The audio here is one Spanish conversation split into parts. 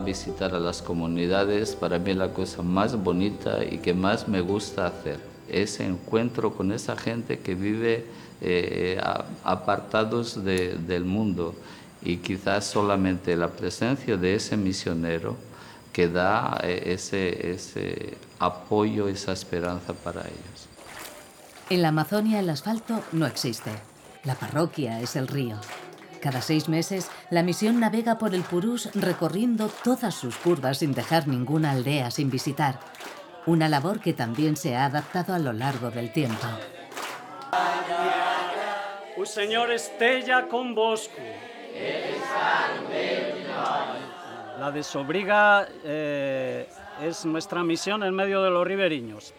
visitar a las comunidades, para mí la cosa más bonita y que más me gusta hacer. Ese encuentro con esa gente que vive apartados del mundo, y quizás solamente la presencia de ese misionero que da ese apoyo, esa esperanza para ellos. En la Amazonia el asfalto no existe. La parroquia es el río. Cada 6 meses, la misión navega por el Purús recorriendo todas sus curvas sin dejar ninguna aldea sin visitar. Una labor que también se ha adaptado a lo largo del tiempo. El Señor esteja convosco. La de Sobriga es nuestra misión en medio de los riberiños,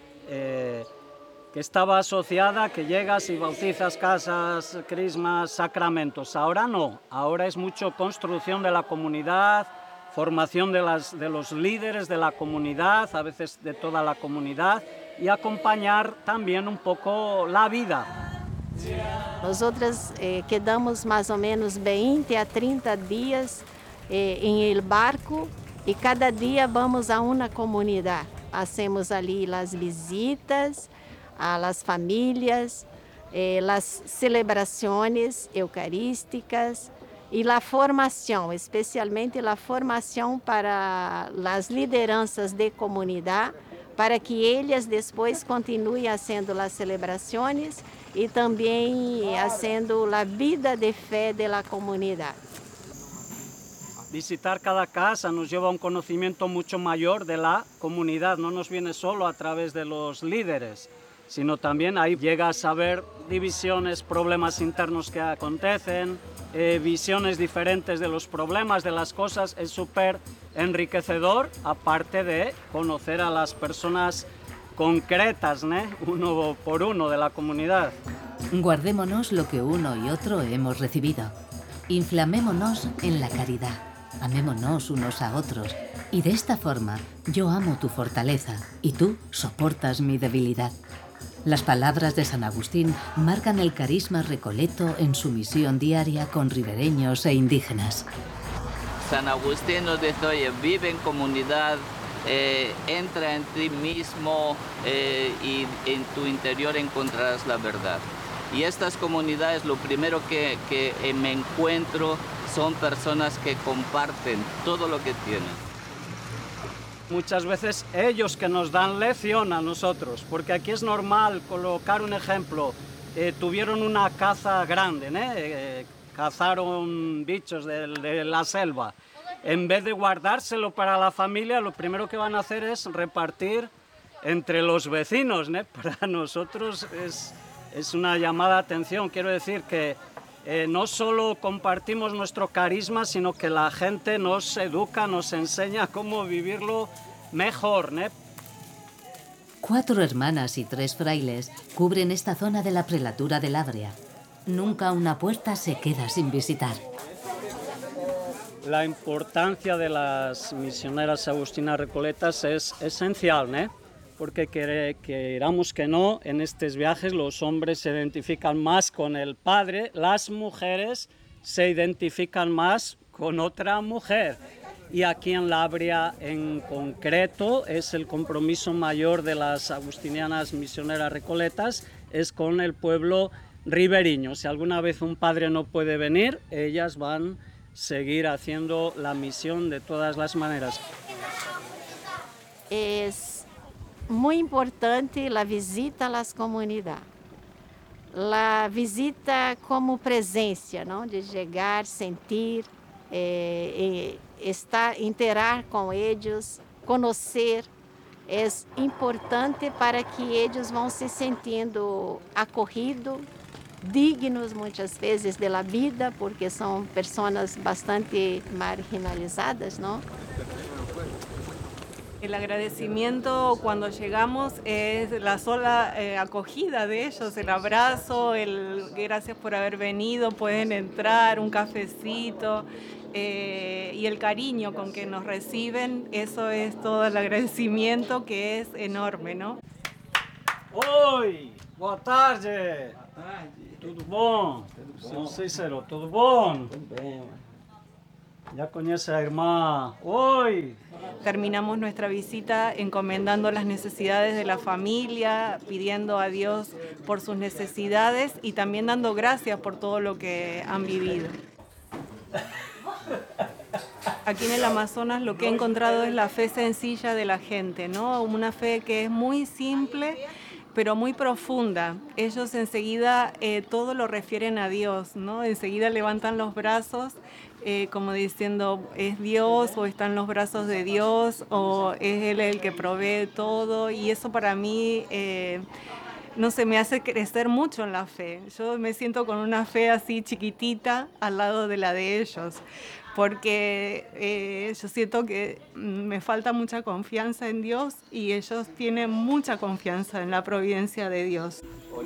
que estaba asociada, que llegas y bautizas casas, crismas, sacramentos. Ahora no, ahora es mucho construcción de la comunidad, formación de los líderes de la comunidad, a veces de toda la comunidad, y acompañar también un poco la vida. Nosotras quedamos más o menos 20 a 30 días en el barco y cada día vamos a una comunidad. Hacemos ali las visitas a las familias, las celebraciones eucarísticas y la formación, especialmente la formación para las lideranças de comunidad, para que ellas después continúen haciendo las celebraciones y también haciendo la vida de fe de la comunidad. Visitar cada casa nos lleva a un conocimiento mucho mayor de la comunidad, no nos viene solo a través de los líderes, sino también ahí llega a saber divisiones, problemas internos que acontecen, visiones diferentes de los problemas, de las cosas. Es súper enriquecedor, aparte de conocer a las personas concretas, ¿no? Uno por uno de la comunidad. Guardémonos lo que uno y otro hemos recibido. Inflamémonos en la caridad. Amémonos unos a otros. Y de esta forma, yo amo tu fortaleza y tú soportas mi debilidad. Las palabras de San Agustín marcan el carisma recoleto en su misión diaria con ribereños e indígenas. San Agustín nos dice, oye, vive en comunidad, entra en ti mismo y en tu interior encontrarás la verdad. Y estas comunidades, lo primero que me encuentro son personas que comparten todo lo que tienen. Muchas veces ellos que nos dan lección a nosotros, porque aquí es normal colocar un ejemplo. Tuvieron una caza grande, ¿no? Cazaron bichos de la selva. En vez de guardárselo para la familia, lo primero que van a hacer es repartir entre los vecinos, ¿no? Para nosotros es una llamada de atención. Quiero decir que no solo compartimos nuestro carisma, sino que la gente nos educa, nos enseña cómo vivirlo mejor, ¿no? 4 hermanas y 3 frailes cubren esta zona de la prelatura del Adria. Nunca una puerta se queda sin visitar. La importancia de las misioneras agustinas recoletas es esencial, ¿no? Porque queramos que no, en estos viajes los hombres se identifican más con el padre, las mujeres se identifican más con otra mujer. Y aquí en Labria en concreto es el compromiso mayor de las agustinianas misioneras recoletas, es con el pueblo ribereño. Si alguna vez un padre no puede venir, ellas van a seguir haciendo la misión de todas las maneras. Es muy importante la visita a las comunidades. La visita como presencia, ¿no? De llegar, sentir, estar, interar com eles, conhecer, é importante para que eles vão se sentindo acolhidos, dignos muitas vezes da vida, porque são pessoas bastante marginalizadas, ¿no? El agradecimiento cuando llegamos es la sola acogida de ellos, el abrazo, el gracias por haber venido, pueden entrar, un cafecito y el cariño con que nos reciben, eso es todo el agradecimiento que es enorme, ¿no? Oi, boa tarde. Boa tarde. Tudo bom? Tudo bom. Seu Cícero, tudo bom? Tudo bem, Ya con esa hermana, hoy. Terminamos nuestra visita encomendando las necesidades de la familia, pidiendo a Dios por sus necesidades y también dando gracias por todo lo que han vivido. Aquí en el Amazonas lo que he encontrado es la fe sencilla de la gente, ¿no? Una fe que es muy simple, pero muy profunda. Ellos enseguida todo lo refieren a Dios, ¿no? Enseguida levantan los brazos como diciendo, ¿es Dios o está en los brazos de Dios o es Él el que provee todo? Y eso para mí, no sé, me hace crecer mucho en la fe. Yo me siento con una fe así chiquitita al lado de la de ellos, porque yo siento que me falta mucha confianza en Dios y ellos tienen mucha confianza en la providencia de Dios.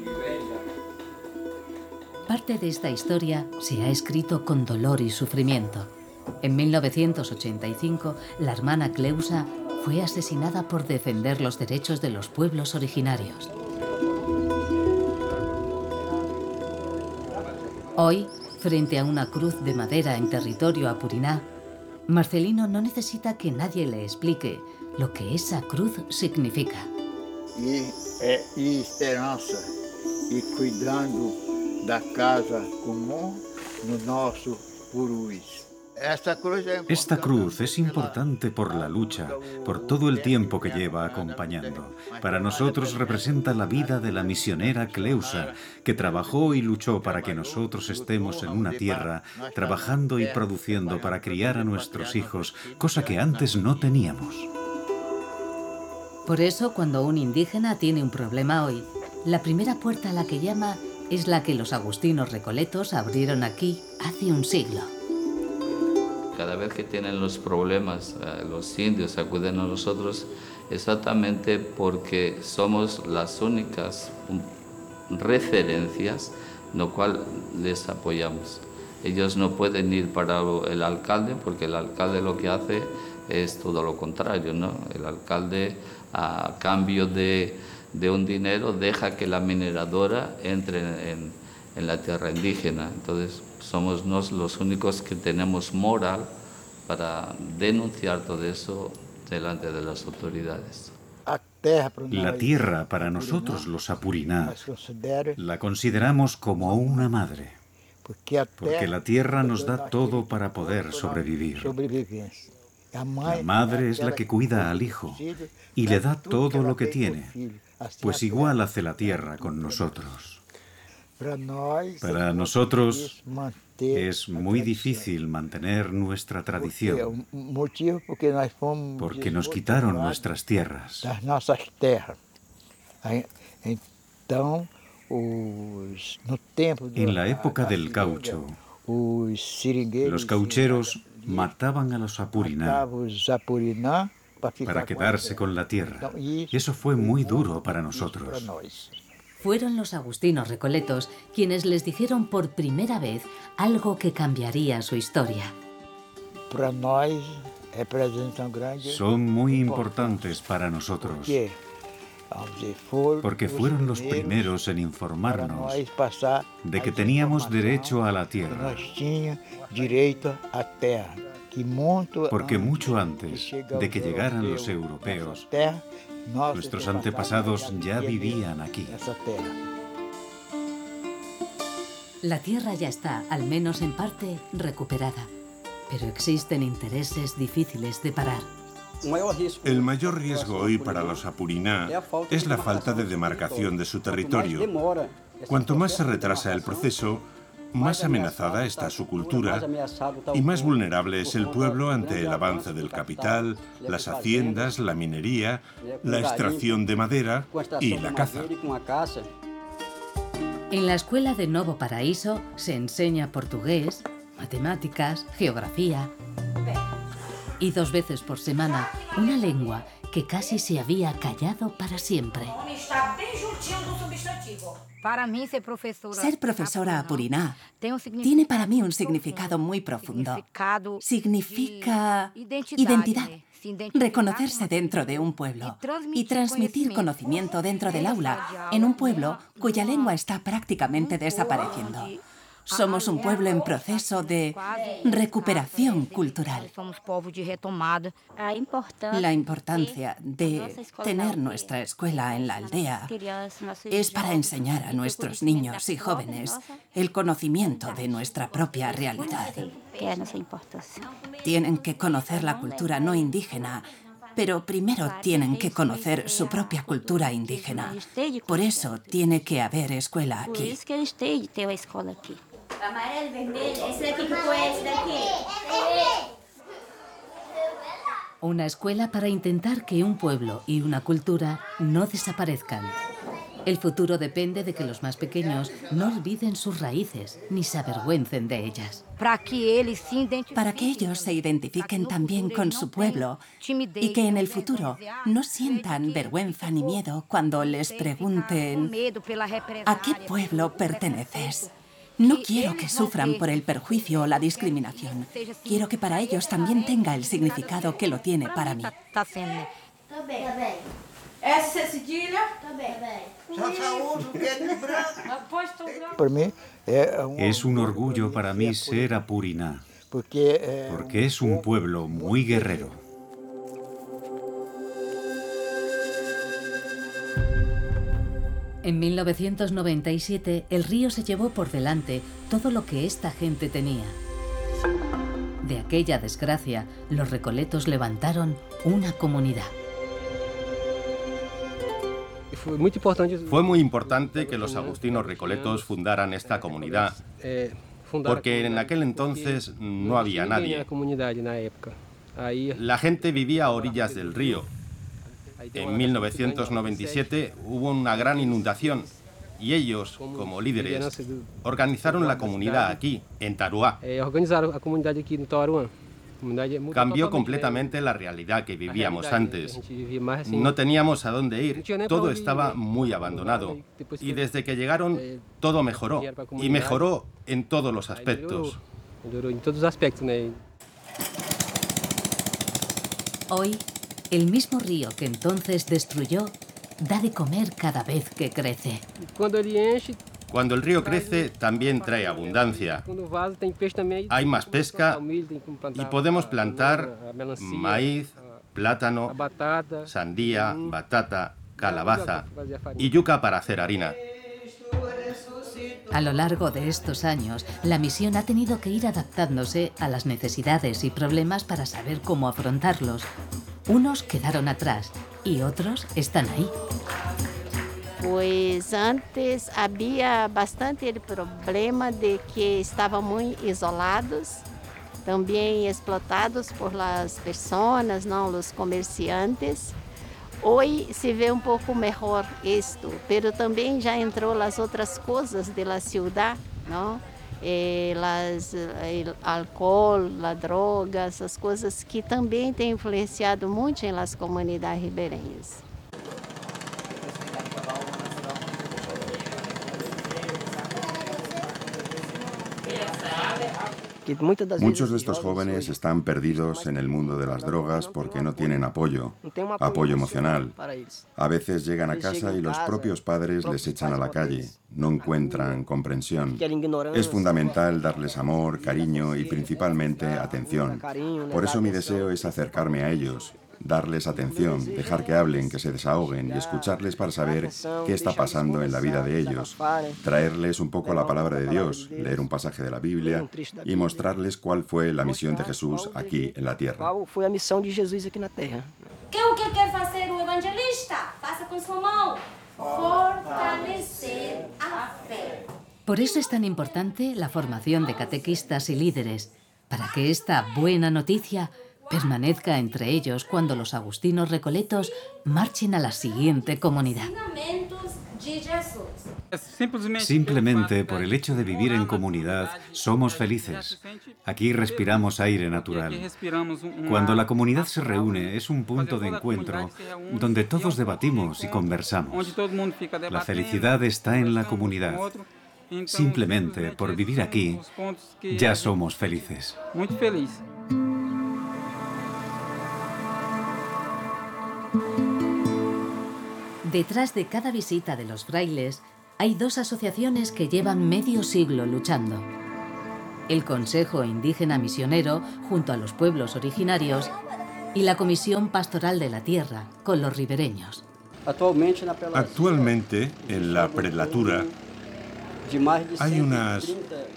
Parte de esta historia se ha escrito con dolor y sufrimiento. En 1985, la hermana Cleusa fue asesinada por defender los derechos de los pueblos originarios. Hoy, frente a una cruz de madera en territorio apuriná, Marcelino no necesita que nadie le explique lo que esa cruz significa. E esperança, e cuidando da casa común no nosso Purus. Esta cruz es importante por la lucha, por todo el tiempo que lleva acompañando. Para nosotros representa la vida de la misionera Cleusa, que trabajó y luchó para que nosotros estemos en una tierra, trabajando y produciendo para criar a nuestros hijos, cosa que antes no teníamos. Por eso, cuando un indígena tiene un problema hoy, la primera puerta a la que llama es la que los agustinos recoletos abrieron aquí hace un siglo. Cada vez que tienen los problemas, los indios acuden a nosotros exactamente porque somos las únicas referencias en lo cual les apoyamos. Ellos no pueden ir para el alcalde porque el alcalde lo que hace es todo lo contrario, ¿no? El alcalde, a cambio de un dinero, deja que la mineradora entre en la tierra indígena. Entonces somos los únicos que tenemos moral para denunciar todo eso delante de las autoridades. La tierra para nosotros los apuriná la consideramos como una madre, porque la tierra nos da todo para poder sobrevivir. La madre es la que cuida al hijo y le da todo lo que tiene, pues igual hace la tierra con nosotros. Para nosotros es muy difícil mantener nuestra tradición, porque nos quitaron nuestras tierras. En la época del caucho, los caucheros mataban a los apuriná para quedarse con la tierra. Y eso fue muy duro para nosotros. Fueron los agustinos recoletos quienes les dijeron por primera vez algo que cambiaría su historia. Son muy importantes para nosotros, porque fueron los primeros en informarnos de que teníamos derecho a la tierra. Porque mucho antes de que llegaran los europeos, nuestros antepasados ya vivían aquí. La tierra ya está, al menos en parte, recuperada. Pero existen intereses difíciles de parar. El mayor riesgo hoy para los apuriná es la falta de demarcación de su territorio. Cuanto más se retrasa el proceso, más amenazada está su cultura y más vulnerable es el pueblo ante el avance del capital, las haciendas, la minería, la extracción de madera y la caza. En la escuela de Novo Paraíso se enseña portugués, matemáticas, geografía y 2 veces por semana una lengua que casi se había callado para siempre. Ser profesora apuriná tiene para mí un significado muy profundo. Significa identidad, reconocerse dentro de un pueblo y transmitir conocimiento dentro del aula en un pueblo cuya lengua está prácticamente desapareciendo. Somos un pueblo en proceso de recuperación cultural. La importancia de tener nuestra escuela en la aldea es para enseñar a nuestros niños y jóvenes el conocimiento de nuestra propia realidad. Tienen que conocer la cultura no indígena, pero primero tienen que conocer su propia cultura indígena. Por eso tiene que haber escuela aquí. Amarelo, vermelho, esse daqui que foi esse daqui. Una escuela para intentar que un pueblo y una cultura no desaparezcan. El futuro depende de que los más pequeños no olviden sus raíces ni se avergüencen de ellas. Para que ellos se identifiquen también con su pueblo y que en el futuro no sientan vergüenza ni miedo cuando les pregunten ¿a qué pueblo perteneces? No quiero que sufran por el perjuicio o la discriminación. Quiero que para ellos también tenga el significado que lo tiene para mí. Es un orgullo para mí ser apuriná, porque es un pueblo muy guerrero. En 1997, el río se llevó por delante todo lo que esta gente tenía. De aquella desgracia, los recoletos levantaron una comunidad. Fue muy importante que los agustinos recoletos fundaran esta comunidad, porque en aquel entonces no había nadie. La gente vivía a orillas del río. En 1997 hubo una gran inundación y ellos, como líderes, organizaron la comunidad aquí, en Taruá. Cambió completamente la realidad que vivíamos antes. No teníamos a dónde ir, todo estaba muy abandonado. Y desde que llegaron, todo mejoró, y mejoró en todos los aspectos. Hoy, el mismo río que entonces destruyó, da de comer cada vez que crece. Cuando el río crece, también trae abundancia. Hay más pesca y podemos plantar maíz, plátano, sandía, batata, calabaza y yuca para hacer harina. A lo largo de estos años, la misión ha tenido que ir adaptándose a las necesidades y problemas para saber cómo afrontarlos. Unos quedaron atrás y otros están ahí. Pues antes había bastante el problema de que estaban muy isolados, también explotados por las personas, ¿no? Los comerciantes. Hoy se ve un poco mejor esto, pero también ya entró las otras cosas de la ciudad, ¿no? El alcohol, la droga, essas coisas que também têm influenciado muito em las comunidades ribeirinhas. Muchos de estos jóvenes están perdidos en el mundo de las drogas porque no tienen apoyo emocional. A veces llegan a casa y los propios padres les echan a la calle, no encuentran comprensión. Es fundamental darles amor, cariño y principalmente atención. Por eso mi deseo es acercarme a ellos, darles atención, dejar que hablen, que se desahoguen y escucharles para saber qué está pasando en la vida de ellos, traerles un poco la palabra de Dios, leer un pasaje de la Biblia y mostrarles cuál fue la misión de Jesús aquí en la tierra. ¿Qué es lo que quiere hacer un evangelista? Faça con su mano. Fortalecer a fe. Por eso es tan importante la formación de catequistas y líderes, para que esta buena noticia permanezca entre ellos cuando los agustinos recoletos marchen a la siguiente comunidad. Simplemente por el hecho de vivir en comunidad somos felices. Aquí respiramos aire natural. Cuando la comunidad se reúne es un punto de encuentro donde todos debatimos y conversamos. La felicidad está en la comunidad. Simplemente por vivir aquí ya somos felices. Muy feliz. Detrás de cada visita de los frailes hay dos asociaciones que llevan medio siglo luchando. El Consejo Indígena Misionero, junto a los pueblos originarios, y la Comisión Pastoral de la Tierra, con los ribereños. Actualmente, en la prelatura, hay unas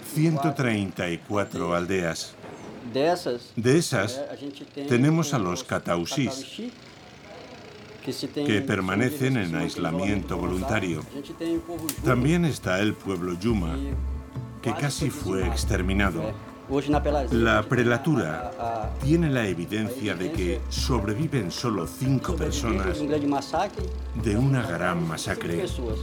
134 aldeas. De esas, tenemos a los catausís, que permanecen en aislamiento voluntario. También está el pueblo Yuma, que casi fue exterminado. La prelatura tiene la evidencia de que sobreviven solo 5 personas de una gran masacre.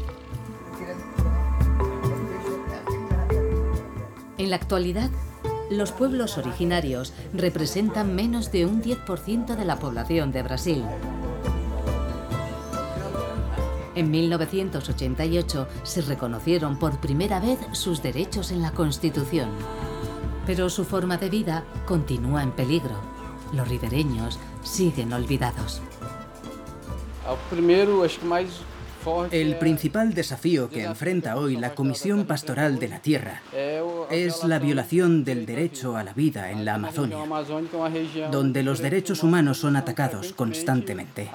En la actualidad, los pueblos originarios representan menos de un 10% de la población de Brasil. En 1988 se reconocieron por primera vez sus derechos en la Constitución. Pero su forma de vida continúa en peligro. Los ribereños siguen olvidados. El principal desafío que enfrenta hoy la Comisión Pastoral de la Tierra es la violación del derecho a la vida en la Amazonia, donde los derechos humanos son atacados constantemente.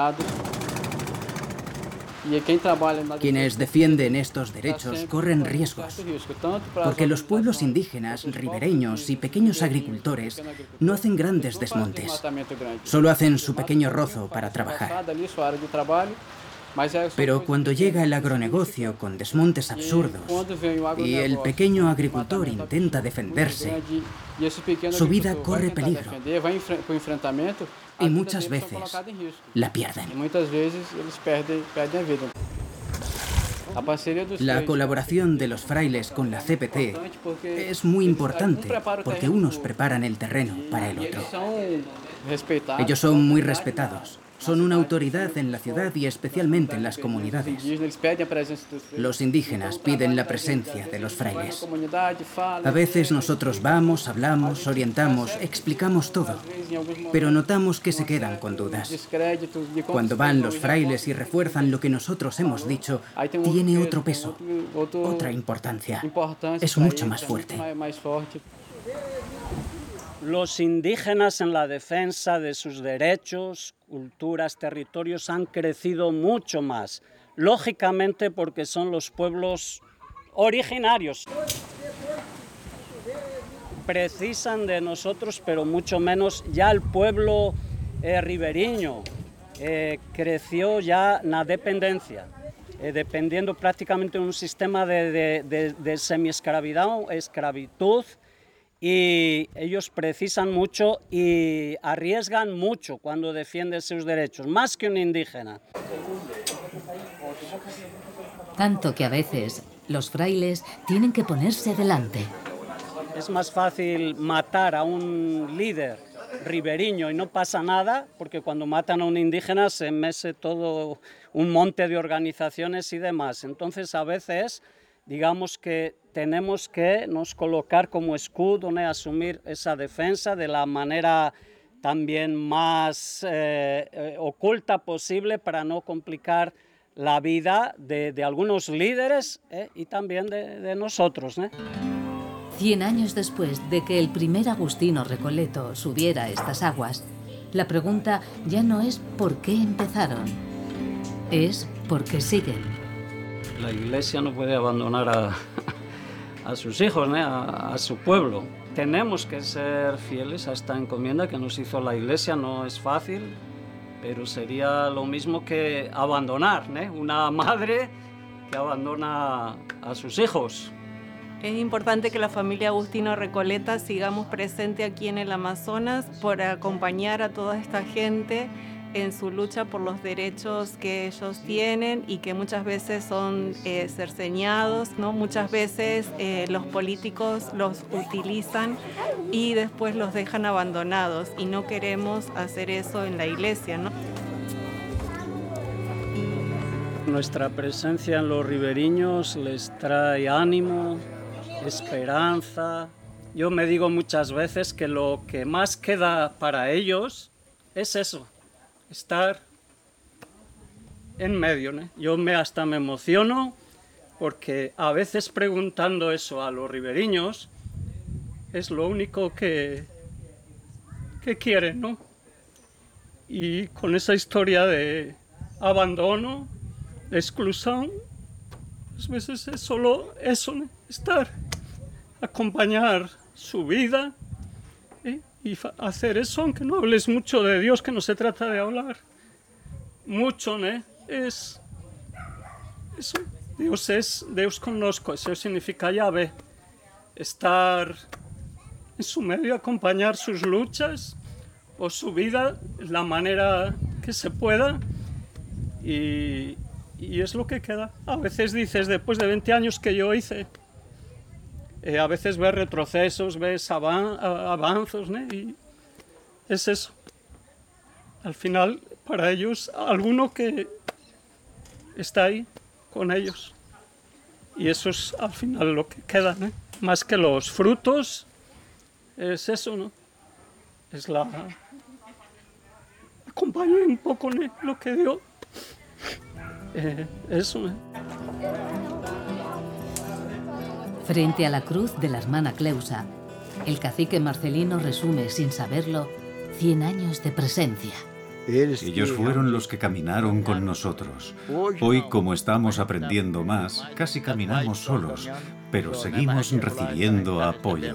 Quienes defienden estos derechos corren riesgos, porque los pueblos indígenas, ribereños y pequeños agricultores no hacen grandes desmontes, solo hacen su pequeño rozo para trabajar. Pero cuando llega el agronegocio con desmontes absurdos y el pequeño agricultor intenta defenderse, su vida corre peligro y muchas veces la pierden. La colaboración de los frailes con la CPT es muy importante porque unos preparan el terreno para el otro. Ellos son muy respetados. Son una autoridad en la ciudad y especialmente en las comunidades. Los indígenas piden la presencia de los frailes. A veces nosotros vamos, hablamos, orientamos, explicamos todo, pero notamos que se quedan con dudas. Cuando van los frailes y refuerzan lo que nosotros hemos dicho, tiene otro peso, otra importancia. Es mucho más fuerte. Los indígenas en la defensa de sus derechos, culturas, territorios han crecido mucho más, lógicamente porque son los pueblos originarios. Precisan de nosotros, pero mucho menos ya el pueblo ribereño creció ya en la dependencia, dependiendo prácticamente de un sistema de semi-esclavitud. Y ellos precisan mucho y arriesgan mucho cuando defienden sus derechos, más que un indígena. Tanto que a veces los frailes tienen que ponerse delante. Es más fácil matar a un líder ribereño y no pasa nada, porque cuando matan a un indígena se mece todo un monte de organizaciones y demás. Entonces a veces digamos que tenemos que nos colocar como escudo, asumir esa defensa de la manera también más oculta posible para no complicar la vida de algunos líderes y también de nosotros. 100 años después de que el primer agustino Recoleto subiera estas aguas, la pregunta ya no es por qué empezaron, es por qué siguen. La Iglesia no puede abandonar a sus hijos, a su pueblo. Tenemos que ser fieles a esta encomienda que nos hizo la Iglesia. No es fácil, pero sería lo mismo que abandonar, una madre que abandona a sus hijos. Es importante que la familia Agustino Recoleta sigamos presente aquí en el Amazonas por acompañar a toda esta gente en su lucha por los derechos que ellos tienen y que muchas veces son cerceñados, ¿no? Muchas veces los políticos los utilizan y después los dejan abandonados y no queremos hacer eso en la iglesia, ¿no? Nuestra presencia en los ribereños les trae ánimo, esperanza. Yo me digo muchas veces que lo que más queda para ellos es eso, estar en medio. Yo hasta me emociono porque a veces preguntando eso a los ribereños es lo único que quieren, ¿no? Y con esa historia de abandono, de exclusión, a veces es solo eso, ¿no? Estar, acompañar su vida, y hacer eso, aunque no hables mucho de Dios, que no se trata de hablar mucho, ¿no? Es eso. Deus conozco, eso significa llave. Estar en su medio, acompañar sus luchas o su vida de la manera que se pueda, y es lo que queda. A veces dices, después de 20 años que yo hice, a veces ves retrocesos, ves avanzos, ¿no? Y es eso. Al final, para ellos, alguno que está ahí con ellos. Y eso es al final lo que queda, ¿no? Más que los frutos, es eso, ¿no? Es la... acompañar un poco, ¿no? Lo que dio. Eso, ¿no? Frente a la cruz de la hermana Cleusa, el cacique Marcelino resume, sin saberlo, 100 años de presencia. Ellos fueron los que caminaron con nosotros. Hoy, como estamos aprendiendo más, casi caminamos solos, pero seguimos recibiendo apoyo.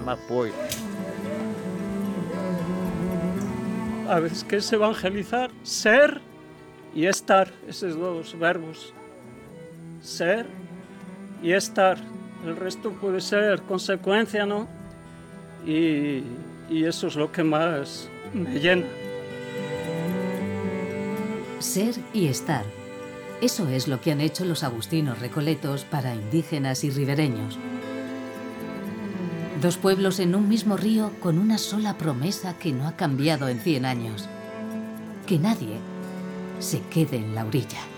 A veces que es evangelizar, ser y estar, esos dos verbos. Ser y estar. El resto puede ser consecuencia, ¿no? Y eso es lo que más me llena. Ser y estar. Eso es lo que han hecho los agustinos recoletos para indígenas y ribereños. 2 pueblos en un mismo río con una sola promesa que no ha cambiado en 100 años. Que nadie se quede en la orilla.